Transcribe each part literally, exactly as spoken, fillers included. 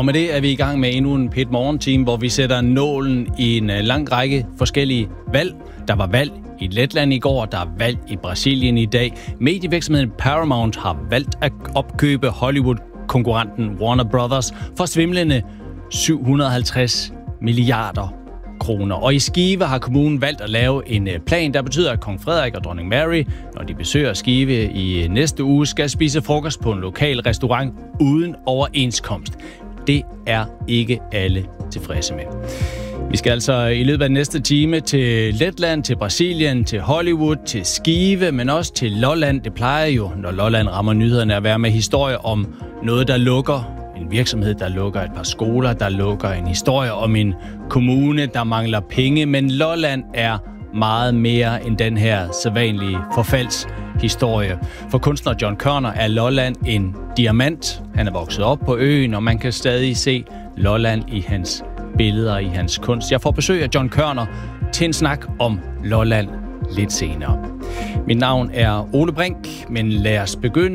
Og med det er vi i gang med endnu en P et Morgen-team, hvor vi sætter nålen i en lang række forskellige valg. Der var valg i Letland i går, der er valg i Brasilien i dag. Medievirksomheden Paramount har valgt at opkøbe Hollywood-konkurrenten Warner Brothers for svimlende syv hundrede og halvtreds milliarder kroner. Og i Skive har kommunen valgt at lave en plan, der betyder, at kong Frederik og dronning Mary, når de besøger Skive i næste uge, skal spise frokost på en lokal restaurant uden overenskomst. Det er ikke alle tilfredse med. Vi skal altså i løbet af den næste time til Letland, til Brasilien, til Hollywood, til Skive, men også til Lolland. Det plejer jo, når Lolland rammer nyhederne, at være med historie om noget, der lukker. En virksomhed, der lukker, et par skoler, der lukker, en historie om en kommune, der mangler penge. Men Lolland er meget mere end den her sædvanlige forfaldshistorie. For kunstner John Kørner er Lolland en diamant. Han er vokset op på øen, og man kan stadig se Lolland i hans billeder, i hans kunst. Jeg får besøg af John Kørner til en snak om Lolland lidt senere. Mit navn er Ole Brink, men lad os begynde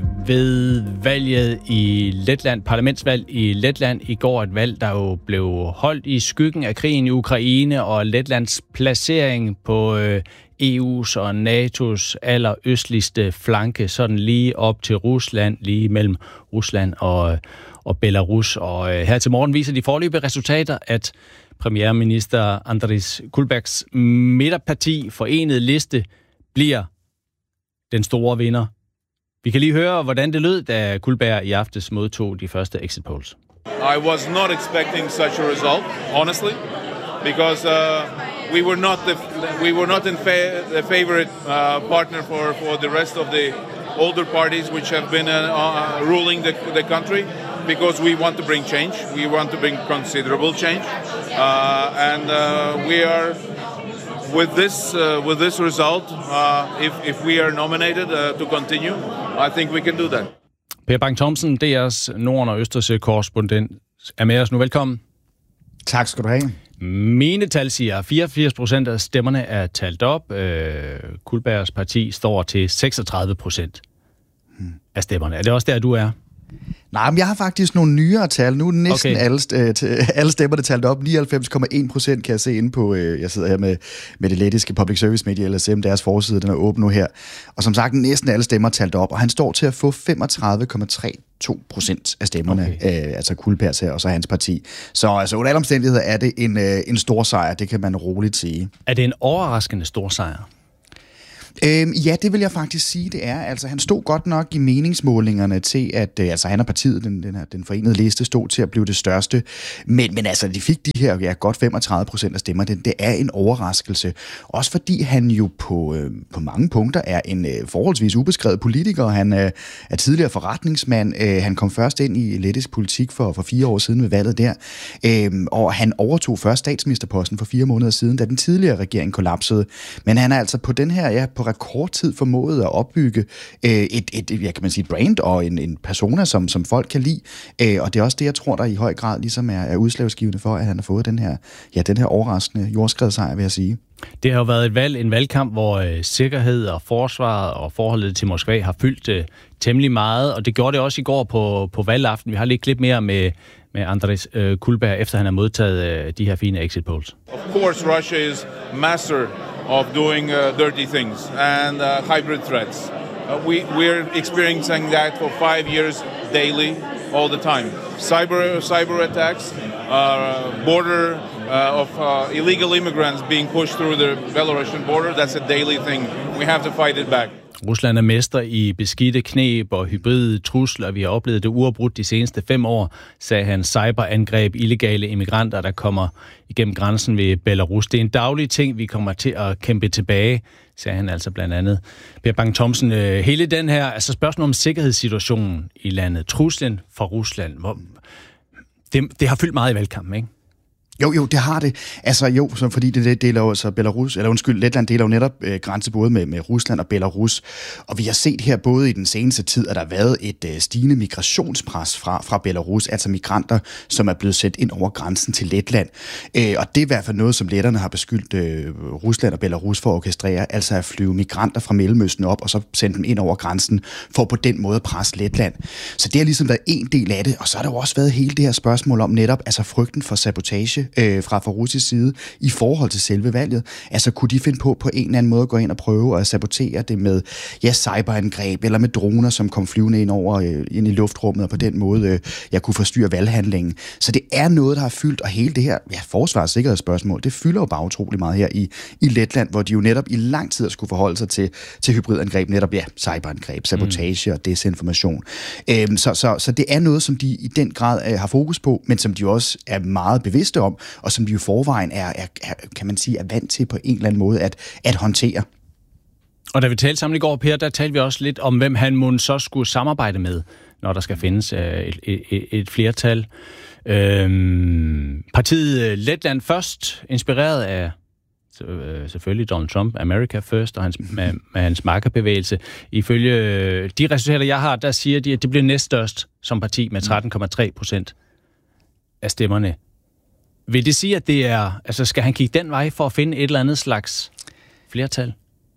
ved valget i Letland, parlamentsvalg i Letland i går. Et valg, der jo blev holdt i skyggen af krigen i Ukraine og Letlands placering på E U's og NATO's allerøstligste flanke, sådan lige op til Rusland, lige mellem Rusland og, og Belarus. Og her til morgen viser de foreløbige resultater, at premierminister Andris Kulbergs midterparti Forenede Liste bliver den store vinder. Vi kan lige høre, hvordan det lød, da Kulberg i aftes modtog de første exit polls. I was not expecting such a result, honestly, because uh, we were not the we were not in fa- the favorite uh, partner for, for the rest of the older parties which have been uh, uh, ruling the, the country, because we want to bring change. We want to bring considerable change, uh, and uh, we are. With this, uh, with this result, uh, if, if we are nominated uh, to continue, I think we can do that. Per Bang-Thomsen, D R's Norden- og Østersø-korrespondent, er med os nu. Velkommen. Tak skal du have. Mine tal siger, at fireogfirs procent af stemmerne er talt op. Øh, Kulbergs parti står til seksogtredive procent hmm. af stemmerne. Er det også der, du er? Nej, men jeg har faktisk nogle nyere tal. Nu er næsten okay. alle, øh, alle stemmerne talt op. nioghalvfems komma en procent kan jeg se inde på, øh, jeg sidder her med, med det lettiske public service medie, L S M, deres forside, den er åben nu her. Og som sagt, næsten alle stemmer talt op, og han står til at få femogtredive komma treogtredive procent af stemmerne, okay. øh, altså Kulbergs her, og så hans parti. Så altså, under alle omstændigheder er det en, øh, en stor sejr, det kan man roligt sige. Er det en overraskende stor sejr? Øhm, ja, det vil jeg faktisk sige, det er. Altså, han stod godt nok i meningsmålingerne til, at øh, altså, han og partiet, den, den, her, den forenede liste, stod til at blive det største. Men, men altså, de fik de her ja, godt femogtredive procent af stemmer. Det, det er en overraskelse. Også fordi han jo på, øh, på mange punkter er en øh, forholdsvis ubeskrevet politiker. Han øh, er tidligere forretningsmand. Øh, han kom først ind i lettisk politik for, for fire år siden ved valget der. Øh, og han overtog først statsministerposten for fire måneder siden, da den tidligere regering kollapsede. Men han er altså på den her, ja, på rekordtid formået at opbygge øh, et, et, jeg kan man sige, brand og en, en persona, som, som folk kan lide. Øh, og det er også det, jeg tror, der i høj grad ligesom er, er udslagsgivende for, at han har fået den her, ja, den her overraskende jordskredssejr, vil jeg sige. Det har jo været et valg, en valgkamp, hvor øh, sikkerhed og forsvaret og forholdet til Moskva har fyldt øh, temmelig meget, og det gjorde det også i går på, på valgaften. Vi har lidt klip mere med, med Andris øh, Kulberg, efter han har modtaget øh, de her fine exit polls. Of course, Russia is master of doing uh, dirty things and uh, hybrid threats. Uh, we we're experiencing that for five years daily, all the time. Cyber cyber attacks, uh, border uh, of uh, illegal immigrants being pushed through the Belarusian border. That's a daily thing. We have to fight it back. Rusland er mester i beskidte kneb og hybride trusler. Vi har oplevet det uafbrudt de seneste fem år, sagde han. Cyberangreb, illegale immigranter, der kommer igennem grænsen ved Belarus. Det er en daglig ting, vi kommer til at kæmpe tilbage, sagde han altså blandt andet. Per Bang-Thomsen, hele den her, altså spørgsmål om sikkerhedssituationen i landet, truslen fra Rusland, hvor, det, det har fyldt meget i valgkampen, ikke? Jo, jo, det har det. Altså jo, så fordi det deler jo så Belarus, eller undskyld, Letland deler jo netop øh, grænse både med, med Rusland og Belarus. Og vi har set her både i den seneste tid, at der har været et øh, stigende migrationspres fra, fra Belarus, altså migranter, som er blevet sendt ind over grænsen til Letland. Øh, og det er i hvert fald noget, som letterne har beskyldt øh, Rusland og Belarus for at orkestrere, altså at flyve migranter fra Mellemøsten op, og så sende dem ind over grænsen, for på den måde at presse Letland. Så det har ligesom været en del af det, og så har der jo også været hele det her spørgsmål om netop, altså frygten for sabotage, Øh, fra, fra russisk side i forhold til selve valget. Altså kunne de finde på på en eller anden måde at gå ind og prøve at sabotere det med ja, cyberangreb eller med droner, som kom flyvende ind over øh, ind i luftrummet og på den måde øh, jeg kunne forstyrre valghandlingen. Så det er noget, der har fyldt, og hele det her ja, forsvars- og sikkerhedsspørgsmål, det fylder jo bare utrolig meget her i, i Letland, hvor de jo netop i lang tid skulle forholde sig til, til hybridangreb, netop ja, cyberangreb, sabotage mm. og desinformation. Øhm, så, så, så det er noget, som de i den grad øh, har fokus på, men som de også er meget bevidste om, og som de jo forvejen er, er, er, kan man sige, er vant til på en eller anden måde at, at håndtere. Og da vi talte sammen i går, Per, der talte vi også lidt om, hvem han må så skulle samarbejde med, når der skal findes øh, et, et, et flertal. Øhm, partiet Letland Først, inspireret af øh, selvfølgelig Donald Trump, America First, og hans, med, med hans markerbevægelse. Ifølge øh, de resultater, jeg har, der siger de, at det bliver næststørst som parti med tretten komma tre procent af stemmerne. Vil det sige, at det er, altså skal han kigge den vej for at finde et eller andet slags flertal?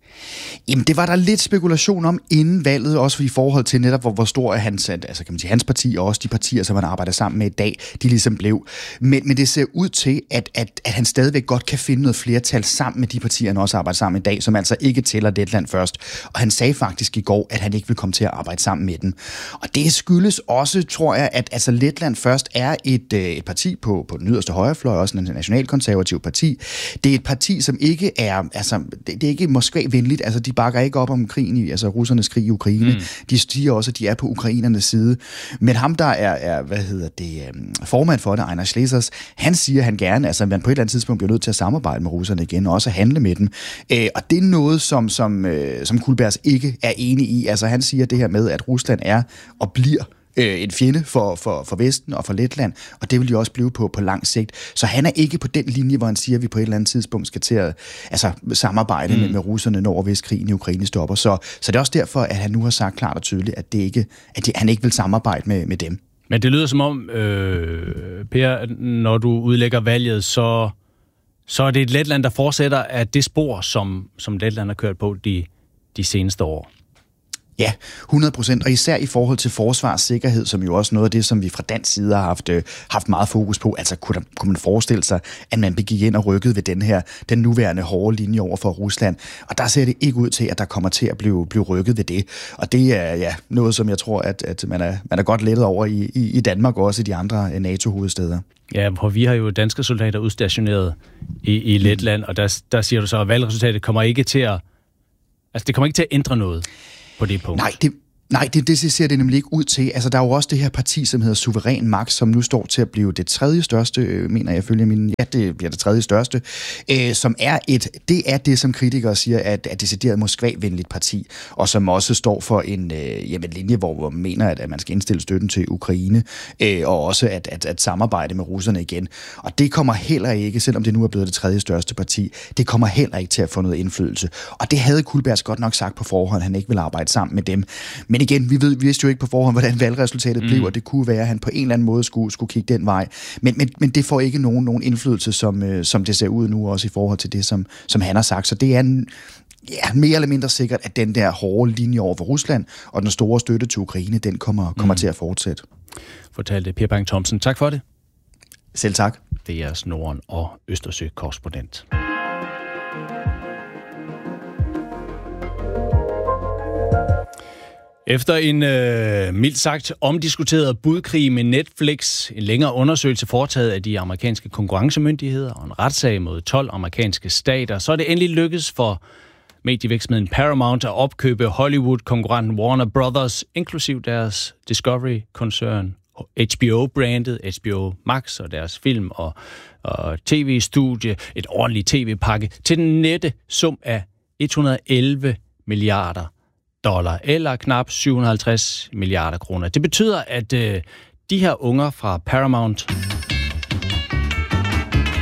Jamen, det var der lidt spekulation om inden valget, også i forhold til netop, hvor, hvor stor er hans, altså kan man sige, hans parti, og også de partier, som han arbejder sammen med i dag, de ligesom blev. Men, men det ser ud til, at, at, at han stadigvæk godt kan finde noget flertal sammen med de partier, han også arbejder sammen med i dag, som altså ikke tæller Letland Først. Og han sagde faktisk i går, at han ikke vil komme til at arbejde sammen med dem. Og det skyldes også, tror jeg, at altså Letland Først er et, et parti på, på den yderste højrefløj, også en nationalkonservativ parti. Det er et parti, som ikke er, altså, det, det er ikke Moskva-venligt. Altså, de bakker ikke op om krigen i, altså russernes krig i Ukraine. Mm. De siger også, at de er på ukrainernes side. Men ham, der er, er hvad hedder det, formand for det, Einar Schlesers, han siger, at han gerne, altså, man på et eller andet tidspunkt bliver nødt til at samarbejde med russerne igen, og også at handle med dem. Øh, og det er noget, som, som, øh, som Kullbergs ikke er enig i. Altså, han siger det her med, at Rusland er og bliver en fjende for, for, for Vesten og for Letland, og det vil de også blive på på lang sigt. Så han er ikke på den linje, hvor han siger, at vi på et eller andet tidspunkt skal til at altså, samarbejde mm. med, med russerne, når hvis krigen i Ukraine stopper. Så, så det er også derfor, at han nu har sagt klart og tydeligt, at, det ikke, at det, han ikke vil samarbejde med, med dem. Men det lyder som om, øh, Per, når du udlægger valget, så, så er det et Letland, der fortsætter af det spor, som, som Letland har kørt på de, de seneste år. Ja, hundrede procent, og især i forhold til forsvar og sikkerhed, som jo også noget af det, som vi fra dansk side har haft, øh, haft meget fokus på. Altså kunne, der, kunne man forestille sig, at man begik ind og rykkede ved den her, den nuværende hårde linje over for Rusland. Og der ser det ikke ud til, at der kommer til at blive, blive rykket ved det. Og det er ja, noget, som jeg tror, at, at man, er, man er godt lettet over i, i, i Danmark og også i de andre NATO-hovedsteder. Ja, for vi har jo danske soldater udstationeret i, i Letland, og der, der siger du så, at valgresultatet kommer ikke til at, altså det kommer ikke til at ændre noget på det punkt. Nej, det, nej det, det ser det nemlig ikke ud til. Altså, der er jo også det her parti, som hedder Suveræn Magt, som nu står til at blive det tredje største, øh, mener jeg, følger min, ja, det bliver det tredje største, øh, som er et, det er det, som kritikere siger, at er decideret Moskva-venligt parti, og som også står for en øh, jamen, linje, hvor man mener, at, at man skal indstille støtten til Ukraine, øh, og også at, at, at samarbejde med russerne igen. Og det kommer heller ikke, selvom det nu er blevet det tredje største parti, det kommer heller ikke til at få noget indflydelse. Og det havde Kullbergs godt nok sagt på forhånd, at han ikke vil arbejde sammen med dem. Men igen, vi, ved, vi vidste jo ikke på forhånd, hvordan valgresultatet mm. blev, og det kunne være, at han på en eller anden måde skulle, skulle kigge den vej. Men, men, men det får ikke nogen, nogen indflydelse, som, øh, som det ser ud nu, også i forhold til det, som, som han har sagt. Så det er en, ja, mere eller mindre sikkert, at den der hårde linje over for Rusland og den store støtte til Ukraine, den kommer, kommer mm. til at fortsætte. Fortalte Per Bang-Thomsen. Tak for det. Selv tak. Det er Norden og Østersø-korrespondent. Efter en øh, mildt sagt omdiskuteret budkrig med Netflix, en længere undersøgelse foretaget af de amerikanske konkurrencemyndigheder og en retssag mod tolv amerikanske stater, så er det endelig lykkedes for medievirksomheden Paramount at opkøbe Hollywood-konkurrenten Warner Brothers, inklusiv deres Discovery-koncern, H B O-brandet, H B O Max og deres film- og, og tv-studie, et ordentligt tv-pakke, til den nette sum af et hundrede og elleve milliarder dollar, eller knap syv hundrede og halvtreds milliarder kroner. Det betyder, at øh, de her unger fra Paramount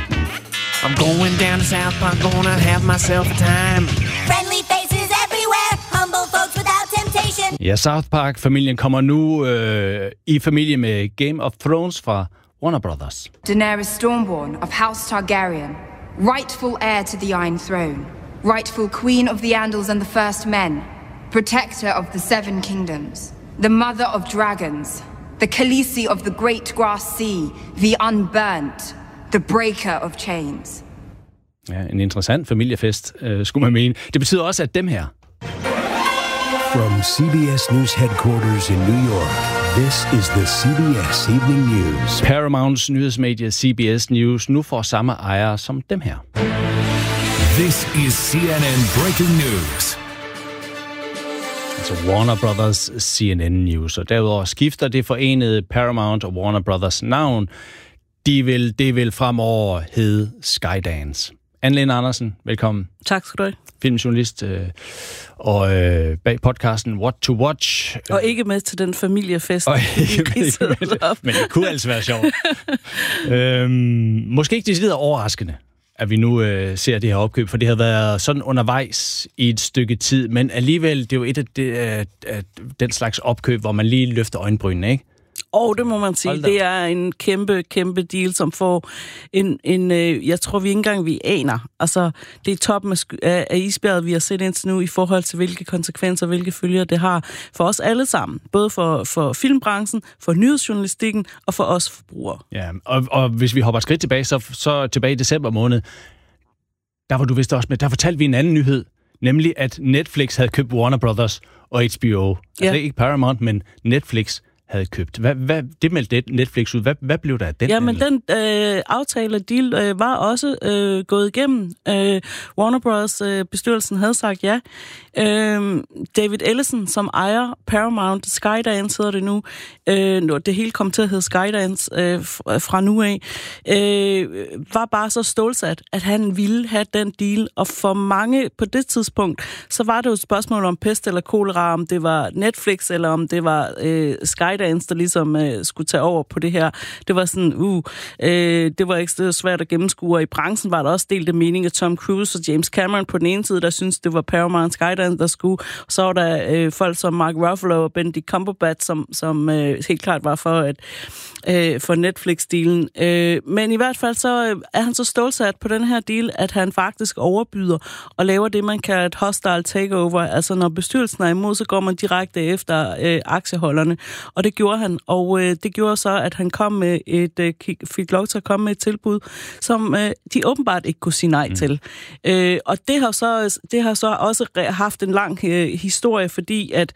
Going down to South Park, gonna have myself a time. Friendly faces everywhere, humble folks without temptation. Ja, South Park-familien kommer nu øh, i familie med Game of Thrones fra Warner Brothers. Daenerys Stormborn of House Targaryen, rightful heir to the Iron Throne, rightful queen of the Andals and the First Men, protector of the Seven Kingdoms, the mother of dragons, the Khaleesi of the Great Grass Sea, the Unburnt, the breaker of chains. Ja, en interessant familiefest, øh, skulle man mene. Det betyder også, at dem her... From C B S News headquarters in New York, this is the C B S Evening News. Paramounts nyhedsmedie C B S News nu får samme ejere som dem her. This is C N N Breaking News. Altså Warner Brothers C N N News, og derudover skifter det forenede Paramount og Warner Brothers navn. De vil, det vil fremover hedde Skydance. Anne-Lene Andersen, velkommen. Tak skal du have. Filmjournalist øh, og øh, bag podcasten What to Watch. Og ikke med til den familiefest. Og ikke med, ikke med, men det kunne altså være sjovt. øhm, måske ikke decideret overraskende, at vi nu øh, ser det her opkøb, for det har været sådan undervejs i et stykke tid, men alligevel, det er jo et af, det, af, af den slags opkøb, hvor man lige løfter øjenbrynene, ikke? Og det må man sige, det er en kæmpe, kæmpe deal, som får en, en øh, jeg tror vi ikke engang, vi aner. Altså, det er toppen af, af isbjerget, vi har set indtil nu, i forhold til hvilke konsekvenser, hvilke følger det har for os alle sammen. Både for, for filmbranchen, for nyhedsjournalistikken og for os forbrugere. Ja, og, og hvis vi hopper et skridt tilbage, så, så tilbage i december måned, der var du vist også med, der fortalte vi en anden nyhed, nemlig at Netflix havde købt Warner Brothers og H B O. Altså ja. Ikke Paramount, men Netflix havde købt. Hvad, hvad, det meldte Netflix ud. Hvad, hvad blev der af den? Ja, men den øh, aftale, deal, øh, var også øh, gået igennem. Øh, Warner Bros. Øh, bestyrelsen havde sagt ja. Øh, David Ellison, som ejer Paramount, Skydance hedder det nu. Øh, det hele kom til at hedde Skydance øh, fra nu af. Øh, var bare så stålsat, at han ville have den deal. Og for mange på det tidspunkt, så var det jo et spørgsmål om pest eller kolera, om det var Netflix, eller om det var øh, Skydance, der ligesom øh, skulle tage over på det her. Det var sådan, uh, øh, det var ikke svært at gennemskue, og i branchen var der også delte mening af Tom Cruise og James Cameron på den ene side, der syntes, det var Paramount Skydance, der skulle. Og så var der øh, folk som Mark Ruffalo og Benedict Cumberbatch, som, som øh, helt klart var for, at, øh, for Netflix-dealen. Øh, men i hvert fald så øh, er han så stålsat på den her deal, at han faktisk overbyder og laver det, man kalder et hostile takeover. Altså når bestyrelsen er imod, så går man direkte efter øh, aktieholderne. Og det gjorde han, og øh, det gjorde så, at han kom med et, øh, fik lov til at komme med et tilbud, som øh, de åbenbart ikke kunne sige nej mm. til. Øh, og det har, så, det har så også haft en lang øh, historie, fordi at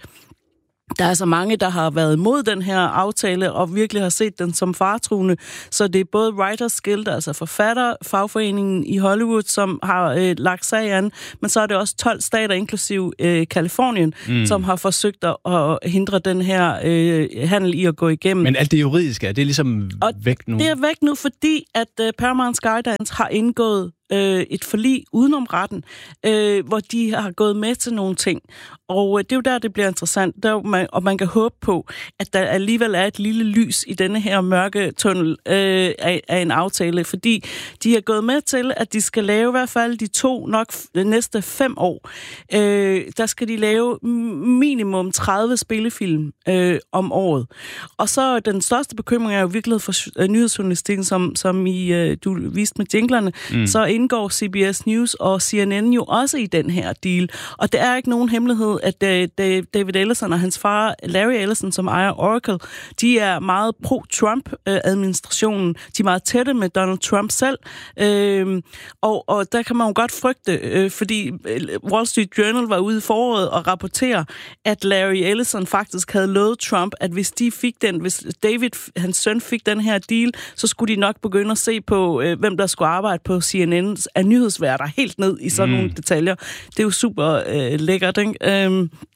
der er så mange, der har været imod den her aftale, og virkelig har set den som faretruende. Så det er både Writers Guild, altså forfatter, fagforeningen i Hollywood, som har øh, lagt sag an, men så er det også tolv stater, inklusiv øh, Kalifornien, mm. som har forsøgt at, at hindre den her øh, handel i at gå igennem. Men alt det juridiske, er det ligesom og væk nu? Det er væk nu, fordi at øh, Paramount Skydance har indgået øh, et forlig udenom retten, øh, hvor de har gået med til nogle ting. Og øh, det er jo der, det bliver interessant, der, man, og man kan håbe på, at der alligevel er et lille lys i denne her mørke tunnel øh, af, af en aftale, fordi de har gået med til, at de skal lave i hvert fald de to, nok de næste fem år. Øh, der skal de lave minimum tredive spillefilm øh, om året. Og så den største bekymring er jo virkelig for øh, nyhedsjournalistikken, som, som I, øh, du viste med jinglerne, mm. så indgår C B S News og C N N jo også i den her deal. Og det er ikke nogen hemmelighed, at uh, David Ellison og hans far, Larry Ellison, som ejer Oracle, de er meget pro-Trump-administrationen. De er meget tætte med Donald Trump selv. Uh, og, og der kan man jo godt frygte, uh, fordi Wall Street Journal var ude i foråret og rapporterer, at Larry Ellison faktisk havde lovet Trump, at hvis de fik den, hvis David, hans søn, fik den her deal, så skulle de nok begynde at se på, uh, hvem der skulle arbejde på C N N af nyhedsværter helt ned i sådan mm. nogle detaljer. Det er jo super uh, lækkert, ikke? Um,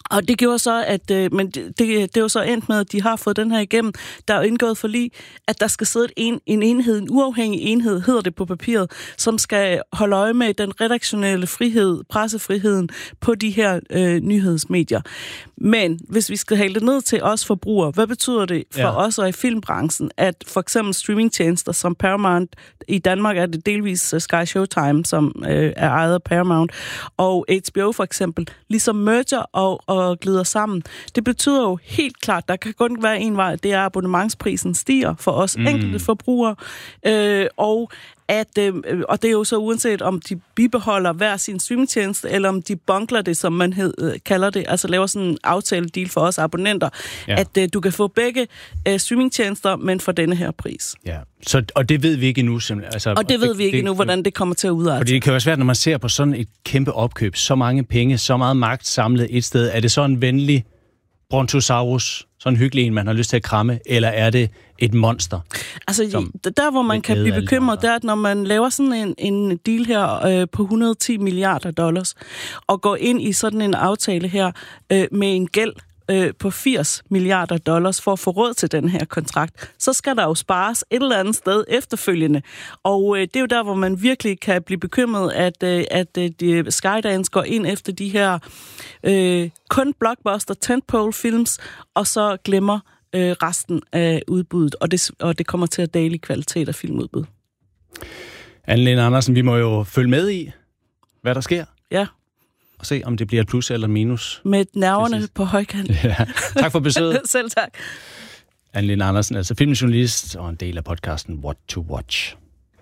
Og det gjorde så, at øh, men det, det, det er jo så endt med, at de har fået den her igennem. Der er jo indgået forlig, at der skal sidde en, en enhed, en uafhængig enhed, hedder det på papiret, som skal holde øje med den redaktionelle frihed, pressefriheden på de her øh, nyhedsmedier. Men hvis vi skal have det ned til os forbrugere, hvad betyder det for ja. os og i filmbranchen, at for eksempel streamingtjenester som Paramount, i Danmark er det delvis Sky Showtime, som øh, er ejet af Paramount, og H B O for eksempel, ligesom merger og, og glider sammen. Det betyder jo helt klart, der kan kun være en vej, det er, at abonnementsprisen stiger for os mm. enkelte forbrugere, øh, og At, øh, og det er jo så uanset om de bibeholder hver sin streamingtjeneste, eller om de bunkler det, som man hed, øh, kalder det, altså laver sådan en aftaledeal for os abonnenter, ja. at øh, du kan få begge øh, streamingtjenester, men for denne her pris. Ja. Så, og det ved vi ikke endnu simpelthen. Altså, og det ved det, vi ikke det, endnu, hvordan det kommer til at udarte. Fordi det kan være svært, når man ser på sådan et kæmpe opkøb, så mange penge, så meget magt samlet et sted. Er det så en venlig brontosaurus, sådan en hyggelig en, man har lyst til at kramme, eller er det et monster? Altså, der hvor man kan blive bekymret, det er, at når man laver sådan en, en deal her øh, på et hundrede og ti milliarder dollars, og går ind i sådan en aftale her øh, med en gæld øh, på firs milliarder dollars for at få råd til den her kontrakt, så skal der jo spares et eller andet sted efterfølgende. Og øh, det er jo der, hvor man virkelig kan blive bekymret, at, øh, at øh, de Skydance går ind efter de her øh, kun blockbuster tentpole films, og så glemmer øh, resten af udbuddet, og det, og det kommer til at dale i kvalitet af filmudbud. Anne-Lene Andersen, vi må jo følge med i, hvad der sker. Ja. Og se, om det bliver et plus eller minus. Med nerverne på højkant. Ja. Tak for besøget. Selv tak. Anne-Lene Andersen, altså filmjournalist og en del af podcasten What to Watch.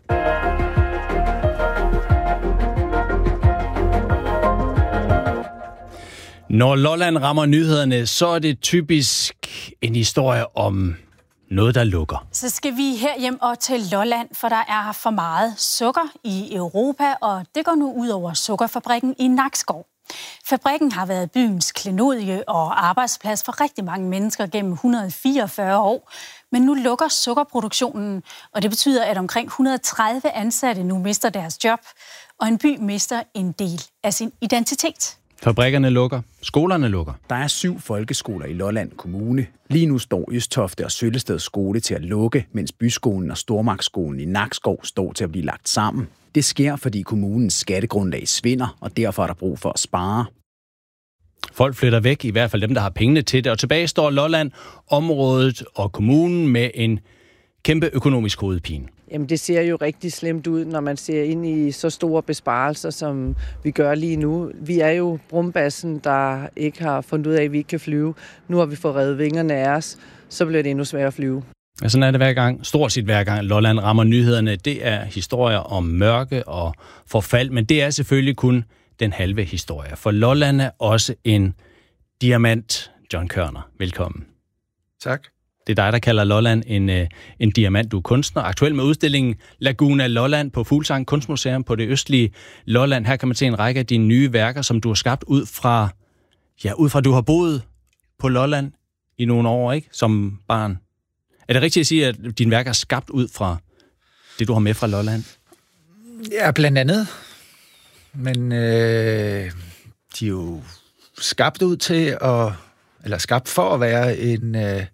Når Lolland rammer nyhederne, så er det typisk en historie om noget, der lukker. Så skal vi herhjem og til Lolland, for der er for meget sukker i Europa, og det går nu ud over sukkerfabrikken i Nakskov. Fabrikken har været byens klenodie og arbejdsplads for rigtig mange mennesker gennem et hundrede og fireogfyrre år. Men nu lukker sukkerproduktionen, og det betyder, at omkring et hundrede og tredive ansatte nu mister deres job, og en by mister en del af sin identitet. Fabrikkerne lukker, skolerne lukker. Der er syv folkeskoler i Lolland Kommune. Lige nu står Østofte og Søllested skole til at lukke, mens byskolen og Stormarksskolen i Nakskov står til at blive lagt sammen. Det sker, fordi kommunens skattegrundlag svinder, og derfor er der brug for at spare. Folk flytter væk, i hvert fald dem, der har pengene til det, og tilbage står Lolland, området og kommunen med en kæmpe økonomisk hovedpine. Jamen, det ser jo rigtig slemt ud, når man ser ind i så store besparelser, som vi gør lige nu. Vi er jo brumbassen, der ikke har fundet ud af, at vi ikke kan flyve. Nu har vi fået revet vingerne af os, så bliver det endnu sværere at flyve. Ja, sådan er det hver gang. Stort set hver gang Lolland rammer nyhederne. Det er historier om mørke og forfald, men det er selvfølgelig kun den halve historie. For Lolland er også en diamant. John Kørner, velkommen. Tak. Det er dig, der kalder Lolland en, en diamant. Du er kunstner. Aktuel med udstillingen Laguna Lolland på Fuglsang Kunstmuseum på det østlige Lolland. Her kan man se en række af dine nye værker, som du har skabt ud fra, ja, ud fra du har boet på Lolland i nogle år, ikke? Som barn. Er det rigtigt at sige, at dine værker er skabt ud fra det, du har med fra Lolland? Ja, blandt andet. Men øh, de er jo skabt ud til at, eller skabt for at være en, øh,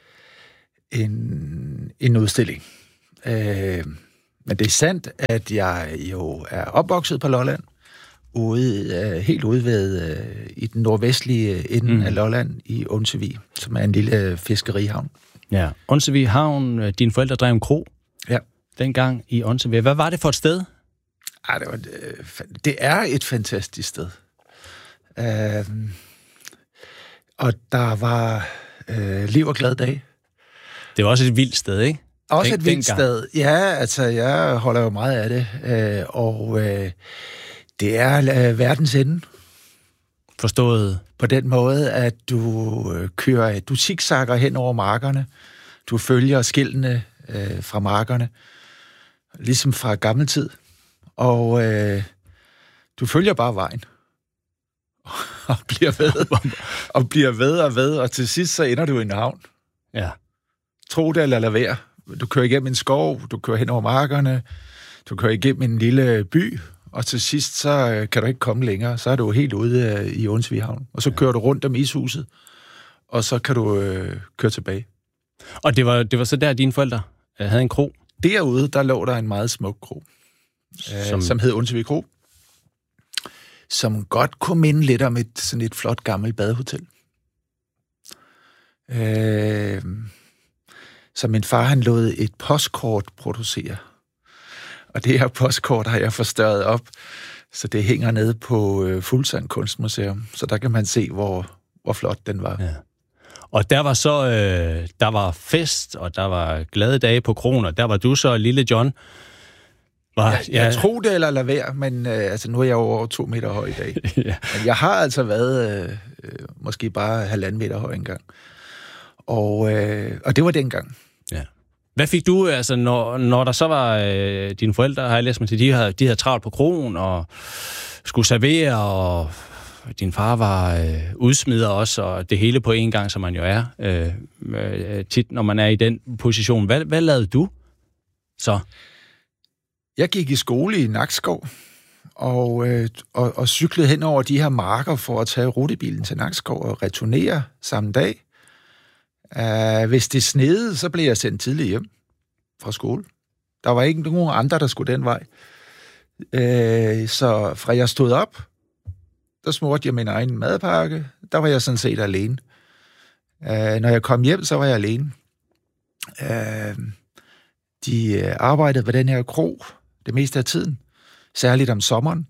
en, en udstilling. Øh, men det er sandt, at jeg jo er opvokset på Lolland, ude, øh, helt ude ved, øh, i den nordvestlige ende mm. af Lolland i Onsevig, som er en lille fiskerihavn. Ja, Onsevig Havn, dine forældre drev en kro. Ja. Dengang i Onsevig. Hvad var det for et sted? Ej, det, var, det er et fantastisk sted. Uh, og der var uh, liv og glad dag. Det var også et vildt sted, ikke? Også Den, et vildt sted. Ja, altså, jeg holder jo meget af det. Uh, og uh, det er uh, verdens ende. Forstået? På den måde, at du uh, kører, du zigzagger hen over markerne. Du følger skiltene uh, fra markerne. Ligesom fra gammel tid. Og øh, du følger bare vejen. Og bliver ved. og bliver ved og ved. Og til sidst så ender du i en havn. Ja. Tro det eller lad være. Du kører igennem en skov. Du kører hen over markerne. Du kører igennem en lille by, og til sidst, så øh, kan du ikke komme længere. Så er du helt ude øh, i Onsvig Havn. Og så kører ja. du rundt om ishuset, og så kan du øh, køre tilbage. Og det var, det var så der, dine forældre havde en kro? Derude, der lå der en meget smuk kro, som, øh, som hed Onsvig Kro, som godt kunne minde lidt om et sådan et flot gammelt badehotel. Øh, så min far, han lod et postkort producere. Og det her postkort har jeg forstørret op, så det hænger nede på øh, Fuglsang Kunstmuseum. Så der kan man se, hvor, hvor flot den var. Ja. Og der var så, øh, der var fest, og der var glade dage på kroner. Der var du så, lille John. Var, jeg, jeg ja. tror det eller lade være, men øh, altså, nu er jeg over to meter høj i dag. ja. Men jeg har altså været øh, øh, måske bare halvanden meter høj engang. Og, øh, og det var dengang. Ja. Hvad fik du, altså, når, når der så var øh, dine forældre, har jeg læst mig til, de havde, de havde travlt på krogen og skulle servere, og din far var øh, udsmider også, og det hele på en gang, som man jo er øh, øh, tit, når man er i den position. Hvad, hvad lavede du så? Jeg gik i skole i Nakskov, og, øh, og, og cyklede hen over de her marker for at tage rutebilen til Nakskov og returnere samme dag. Uh, hvis det snede, så blev jeg sendt tidligt hjem fra skole. Der var ikke nogen andre, der skulle den vej. Uh, så fra jeg stod op, der smurte jeg min egen madpakke. Der var jeg sådan set alene. Uh, når jeg kom hjem, så var jeg alene. Uh, de arbejdede på den her kro det meste af tiden. Særligt om sommeren.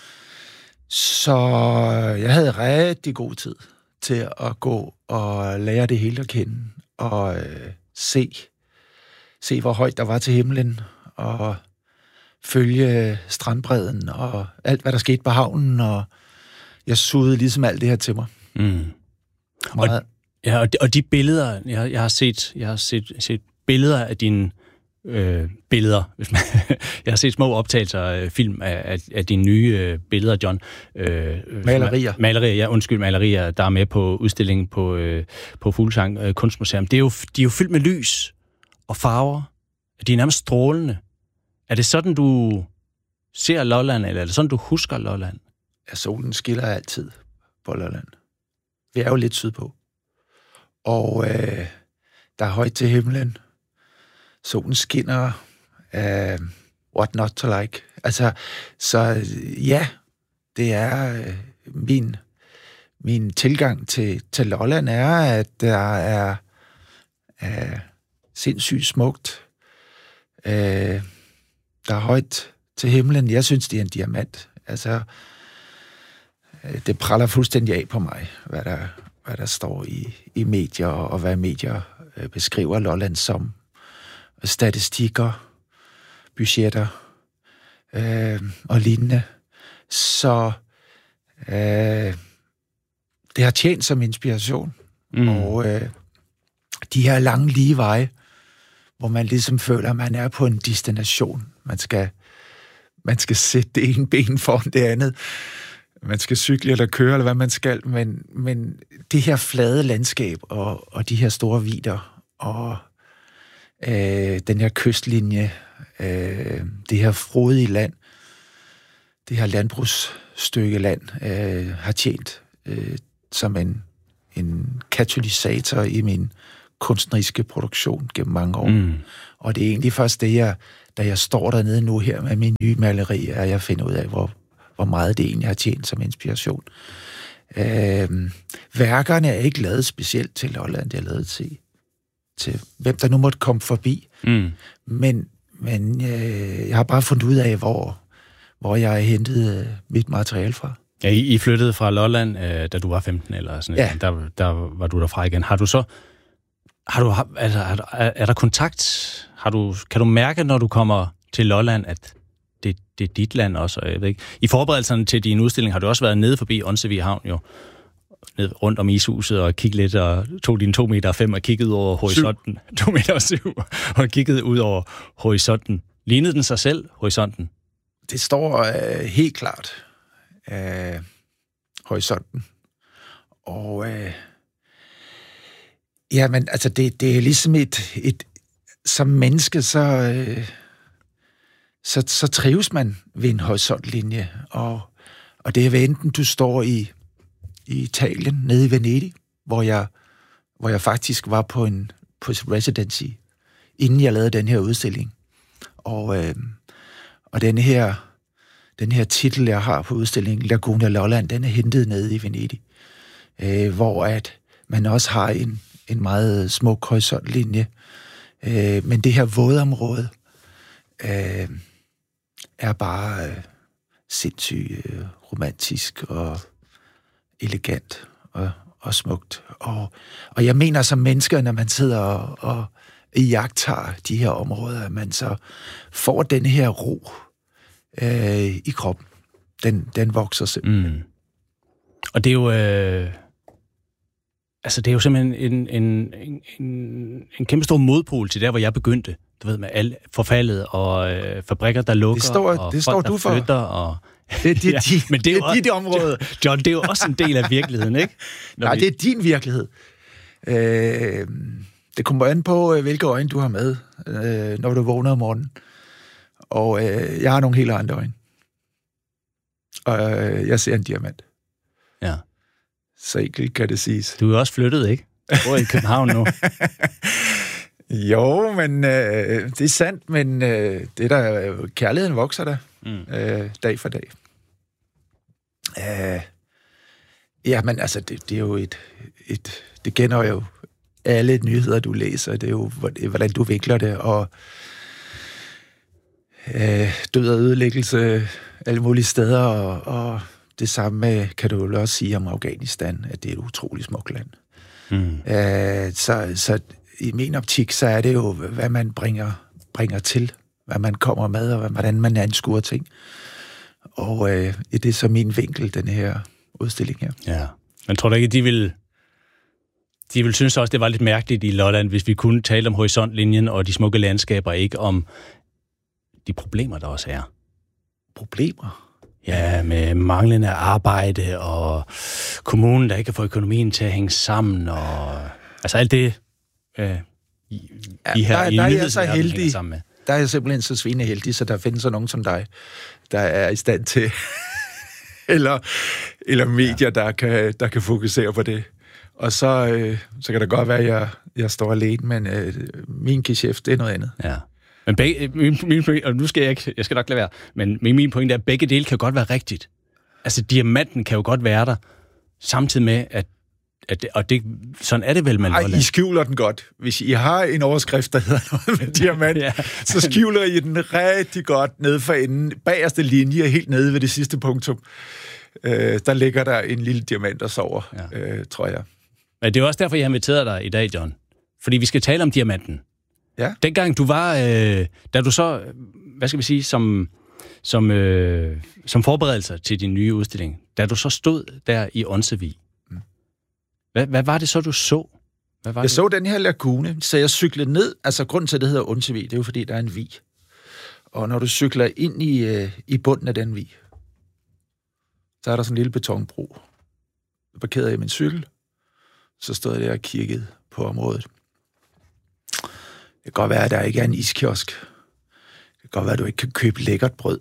Så jeg havde rigtig god tid til at gå og lære det hele at kende, og øh, se, se, hvor højt der var til himlen, og følge strandbredden, og alt, hvad der skete på havnen, og jeg sugede ligesom alt det her til mig. Mm. Og, ja, og, de, og de billeder, jeg, jeg har set, jeg har set, set billeder af dine øh, billeder, hvis man, jeg har set små optagelser af film af, af, af dine nye øh, billeder, John. Øh, malerier. Malerier, ja, undskyld, malerier, der er med på udstillingen på, øh, på Fuglsang øh, Kunstmuseum. Det er jo, de er jo fyldt med lys og farver. De er nærmest strålende. Er det sådan, du ser Lolland, eller er det sådan, du husker Lolland? Ja, solen skiller altid på Lolland. Vi er jo lidt sydpå. Og øh, der er højt til himlen. Solen skinner. Uh, what not to like. Altså, så ja, det er uh, min, min tilgang til, til Lolland er, at der er uh, sindssygt smukt. Uh, der er højt til himlen. Jeg synes, det er en diamant. Altså, uh, det praller fuldstændig af på mig, hvad der, hvad der står i, i medier, og hvad medier uh, beskriver Lolland som. Statistikker, budgetter øh, og lignende. Så øh, det har tjent som inspiration. Mm. Og øh, de her lange lige veje, hvor man ligesom føler, at man er på en destination. Man skal, man skal sætte det ene ben foran det andet. Man skal cykle eller køre, eller hvad man skal. Men, men det her flade landskab og, og de her store vidder og Øh, den her kystlinje, øh, det her frodige land, det her landbrugsstykke land, øh, har tjent øh, som en, en katalysator i min kunstneriske produktion gennem mange år. Mm. Og det er egentlig først det, jeg, da jeg står dernede nu her med mine nye malerier, at jeg finder ud af, hvor, hvor meget det egentlig har tjent som inspiration. Øh, værkerne er ikke lavet specielt til Lolland, det er lavet til til hvem der nu måtte komme forbi. Mm. Men, men øh, jeg har bare fundet ud af, hvor, hvor jeg har hentet øh, mit materiale fra. Ja, I, I flyttede fra Lolland, øh, da du var femten eller sådan ja. Der, der var du derfra igen. Har du så... Har du, altså, er, er der kontakt? Har du, kan du mærke, når du kommer til Lolland, at det, det er dit land også? Jeg ved ikke. I forberedelserne til din udstilling har du også været nede forbi Onsevig Havn, jo. Ned rundt om ishuset og kigge lidt, og tog dine to meter fem og kiggede ud over horisonten. To meter syv, og kiggede ud over horisonten. Lignede den sig selv, horisonten? Det står øh, helt klart, øh, horisonten. Og øh, jamen, altså, det, det er ligesom et, et som menneske, så, øh, så, så trives man ved en horisontlinje. Og, og det er ved enten, du står i, i Italien, nede i Venedig, hvor jeg, hvor jeg faktisk var på en på residency, inden jeg lavede den her udstilling. Og, øh, og den her, den her titel, jeg har på udstillingen, Laguna Lolland, den er hentet nede i Venedig, øh, hvor at man også har en, en meget smuk horisontlinje. Øh, men det her vådområde øh, er bare øh, sindssygt øh, romantisk og elegant og, og smukt. Og, og jeg mener som mennesker, når man sidder og, og iagttager de her områder, at man så får den her ro øh, i kroppen. Den, den vokser simpelthen. Mm. Og det er jo... Øh... Altså, det er jo simpelthen en, en, en, en kæmpe stor modpol til der, hvor jeg begyndte. Du ved, med alt forfaldet og øh, fabrikker, der lukker, det står, og det folk, står der du for. flytter. Og... Det er dit, ja, men det er, det er også, dit område. John, det er jo også en del af virkeligheden, ikke? Når Nej, vi... det er din virkelighed. Øh, det kommer an på, hvilke øjne du har med, øh, når du vågner om morgenen. Og øh, jeg har nogle helt andre øjne. Og øh, jeg ser en diamant. Ja. Så enkelt kan det siges. Du er også flyttet, ikke? Du bor i København nu. Jo, men øh, det er sandt, men øh, det der, kærligheden vokser der mm. øh, dag for dag. Øh, ja, men altså, det, det er jo et, et... Det kender jo alle nyheder, du læser. Det er jo, hvordan du vikler det, og øh, død og ødelæggelse alle mulige steder, og, og det samme kan du jo også sige om Afghanistan, at det er et utroligt smukt land. Mm. Øh, så, så i min optik, så er det jo, hvad man bringer, bringer til, hvad man kommer med, og hvordan man anskuer ting. Og øh, det er så min vinkel, den her udstilling her. Ja, men tror du ikke, de vil... De vil synes også, det var lidt mærkeligt i Lolland, hvis vi kunne tale om horisontlinjen og de smukke landskaber, ikke om de problemer, der også er. Problemer? Ja, med manglende arbejde og kommunen, der ikke kan få økonomien til at hænge sammen, og altså alt det, øh, I, ja, I her der, i der er jeg så heldig. Sammen med. Der er jeg simpelthen så svineheldig, så der findes så nogen som dig, der er i stand til, eller, eller medier, ja. der, kan, der kan fokusere på det. Og så, øh, så kan det godt være, at jeg, jeg står alene, men øh, min geschæft, det er noget andet. Ja. Men begge, min, min, og nu skal jeg ikke, jeg skal nok lade være, men min pointe er, at begge dele kan godt være rigtigt. Altså, diamanten kan jo godt være der, samtidig med, at, at det, og det, sådan er det vel med Lolland. Ej, I skjuler den godt. Hvis I har en overskrift, der hedder noget med diamant, ja. så skjuler I den rigtig godt ned for enden, bagerste linje, helt nede ved det sidste punktum. Øh, der ligger der en lille diamant og sover, ja. øh, tror jeg. Men det er også derfor, jeg har inviteret dig i dag, John. Fordi vi skal tale om diamanten. Ja. Dengang du var, øh, da du så, hvad skal vi sige, som, som, øh, som forberedelse til din nye udstilling, da du så stod der i Onsevig, mm. hvad, hvad var det så, du så? Hvad var jeg det? så den her lagune, så jeg cyklede ned, altså grunden til, at det hedder Onsevig, det er jo fordi, der er en vig. Og når du cykler ind i, øh, i bunden af den vig, så er der sådan en lille betonbro. Jeg parkerede jeg min cykel, så stod jeg der og kiggede på området. Det kan godt være, at der ikke er en iskiosk. Det kan godt være, at du ikke kan købe lækkert brød.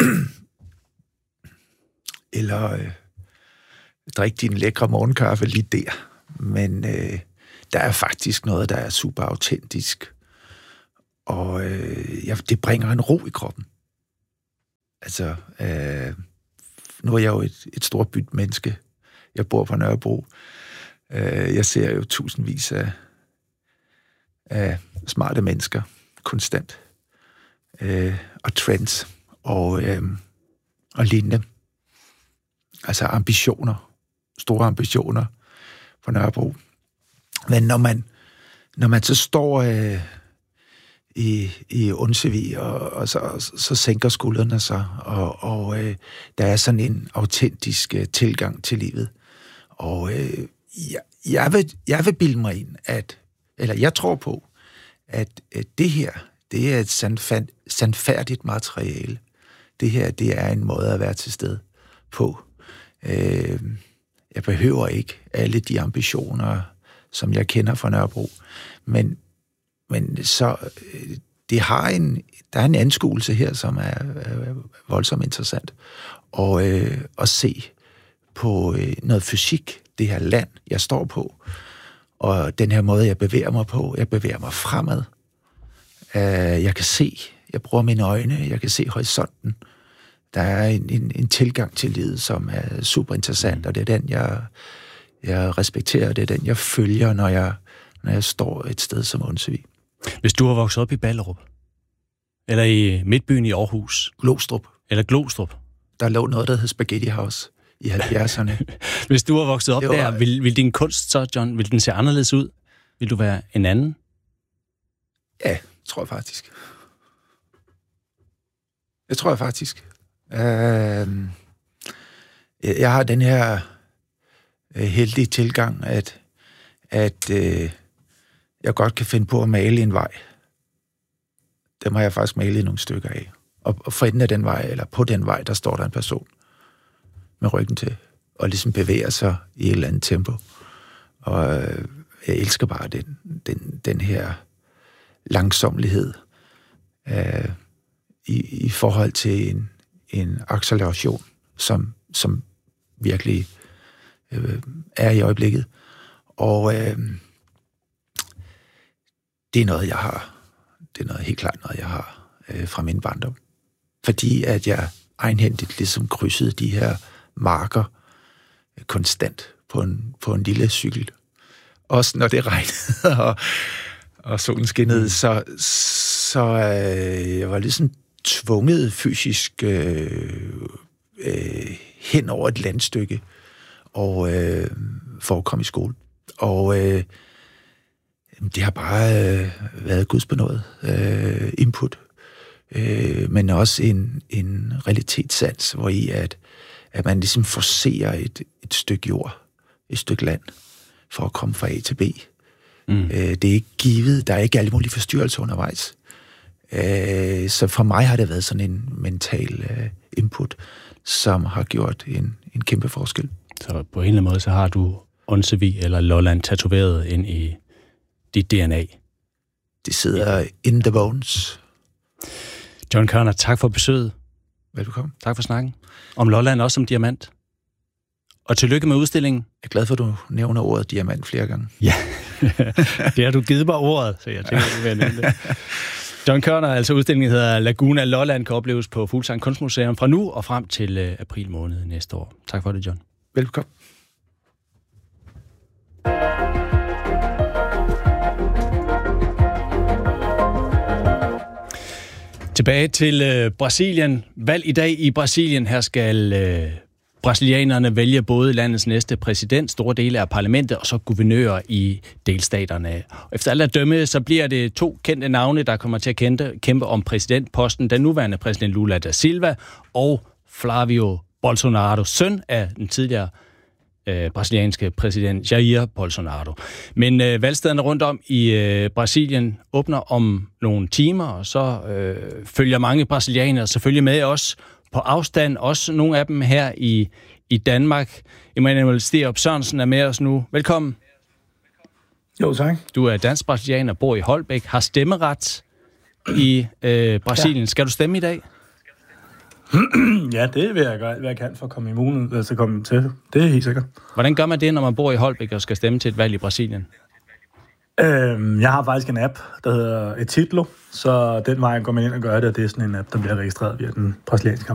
Eller øh, drikke din lækre morgenkaffe lige der. Men øh, der er faktisk noget, der er super autentisk. Og øh, ja, det bringer en ro i kroppen. Altså, øh, nu er jeg jo et, et stort byt menneske. Jeg bor på Nørrebro. Øh, jeg ser jo tusindvis af, af smarte mennesker konstant. Øh, og trends og, øh, og lignende. Altså ambitioner. Store ambitioner på Nørrebro. Men når man, når man så står øh, i, i Onsevig, og, og så, så sænker skuldrene sig, og, og øh, der er sådan en autentisk øh, tilgang til livet. Og øh, jeg, jeg, vil, jeg vil bilde mig ind, at, eller jeg tror på, at, at det her, det er et sandfærd, sandfærdigt materiale. Det her, det er en måde at være til stede på. Øh, jeg behøver ikke alle de ambitioner, som jeg kender fra Nørrebro, men, men så det har en, der er en anskuelse her, som er, er voldsomt interessant. Og øh, at se på øh, noget fysik, det her land, jeg står på, og den her måde, jeg bevæger mig på. Jeg bevæger mig fremad. Uh, jeg kan se, jeg bruger mine øjne, jeg kan se horisonten. Der er en, en, en tilgang til livet, som er super interessant, og det er den, jeg, jeg respekterer, det er den, jeg følger, når jeg, når jeg står et sted som Onsevig. Hvis du har vokset op i Ballerup, eller i midtbyen i Aarhus. Glostrup. Eller Glostrup. Der lå noget, der hed Spaghetti House i halvfjerdserne. Hvis du har vokset op var... der, vil, vil din kunst så, John, vil den se anderledes ud? Vil du være en anden? Ja, tror jeg faktisk. Jeg tror jeg faktisk. Uh, jeg har den her uh, heldige tilgang, at, at uh, jeg godt kan finde på at male en vej. Dem har jeg faktisk malet nogle stykker af. Og, og for enden af den vej, eller på den vej, der står der en person med ryggen til, og ligesom bevæger sig i et eller andet tempo. Og øh, jeg elsker bare den, den, den her langsomlighed øh, i, i forhold til en, en acceleration, som, som virkelig øh, er i øjeblikket. Og øh, det er noget, jeg har. Det er noget helt klart noget, jeg har øh, fra min barndom. Fordi at jeg egenhændigt ligesom krydsede de her marker øh, konstant på en, på en lille cykel. Også når det regnede, og, og solen skinnede, så, så øh, jeg var ligesom tvunget fysisk øh, øh, hen over et landstykke og øh, for at komme i skole. Og øh, det har bare øh, været gudsbenået øh, input, øh, men også en, en realitetssans, hvor i at, at man ligesom forcerer et, et stykke jord, et stykke land, for at komme fra A til B. Mm. Øh, det er ikke givet, der er ikke alle mulige forstyrrelser undervejs. Øh, så for mig har det været sådan en mental øh, input, som har gjort en, en kæmpe forskel. Så på en eller anden måde, så har du Onsevig eller Lolland tatoveret ind i dit D N A. Det sidder in the bones. John Kørner, tak for besøget. Velkommen. Tak for snakken. Om Lolland, også som diamant. Og tillykke med udstillingen. Jeg er glad for, at du nævner ordet diamant flere gange. Ja, det har du givet mig ordet, så jeg tænker, at vi vil nævne det. John Kørner, altså udstillingen hedder Laguna Lolland, kan opleves på Fuglsang Kunstmuseum fra nu og frem til øh, april måned næste år. Tak for det, John. Velkommen. Tilbage til øh, Brasilien. Valg i dag i Brasilien. Her skal øh, brasilianerne vælge både landets næste præsident, store dele af parlamentet, og så guvernører i delstaterne. Efter alt at dømme, så bliver det to kendte navne, der kommer til at kæmpe, kæmpe om præsidentposten. Den nuværende præsident Lula da Silva og Flavio Bolsonaro, søn af den tidligere øh, brasilianske præsident Jair Bolsonaro. Men øh, valgstederne rundt om i øh, Brasilien åbner om nogle timer, og så øh, følger mange brasilianere selvfølgelig med os på afstand, også nogle af dem her i, i Danmark. Emanuel Sterup Sørensen er med os nu. Velkommen. Jo, tak. Du er dansk-brasilianer, bor i Holbæk, har stemmeret i øh, Brasilien. Ja. Skal du stemme i dag? Ja, det vil jeg gøre alt, hvad jeg kan for at komme i mulighed, altså komme til. Det er helt sikkert. Hvordan gør man det, når man bor i Holbæk og skal stemme til et valg i Brasilien? Øhm, jeg har faktisk en app, der hedder Etitlo, så den vej går man ind og gør det, og det er sådan en app, der bliver registreret via den brasilianske